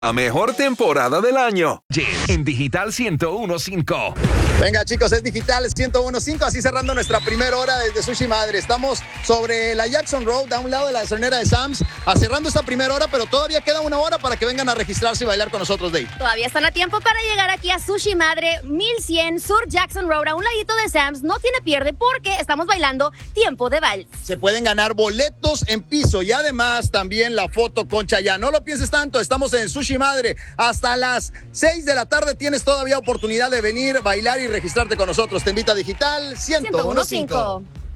La mejor temporada del año. En Digital 101.5. Venga, chicos, es Digital 101.5, así cerrando nuestra primera hora desde Sushi Madre. Estamos sobre la Jackson Road, a un lado de la gasolinera de Sam's, cerrando esta primera hora, pero todavía queda una hora para que vengan a registrarse y bailar con nosotros, Dave. Todavía están a tiempo para llegar aquí a Sushi Madre 1100 Sur Jackson Road, a un ladito de Sam's. No tiene pierde porque estamos bailando Tiempo de Vals. Se pueden ganar boletos en piso y además también la foto con Chayanne. No lo pienses tanto, estamos en Sushi Madre hasta las 6 de la tarde. Tienes todavía oportunidad de venir, bailar y registrarte con nosotros. Te invita a Digital 101.5.